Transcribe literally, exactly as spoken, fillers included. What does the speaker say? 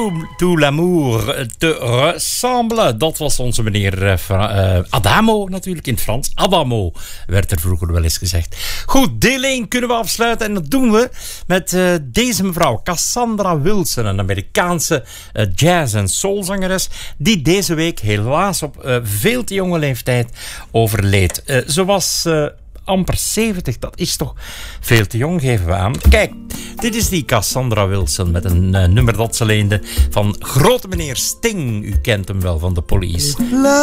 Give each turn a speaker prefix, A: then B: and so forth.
A: tout l'amour te ressemble. Dat was onze meneer uh, uh, Adamo natuurlijk, in het Frans. Adamo werd er vroeger wel eens gezegd. Goed, deel één kunnen we afsluiten. En dat doen we met uh, deze mevrouw, Cassandra Wilson. Een Amerikaanse uh, jazz- en soulzangeres. Die deze week helaas op uh, veel te jonge leeftijd overleed. Uh, ze was... Uh, amper zeventig, dat is toch veel te jong, geven we aan. Kijk, dit is die Cassandra Wilson met een uh, nummer dat ze leende van grote meneer Sting. U kent hem wel van de Police.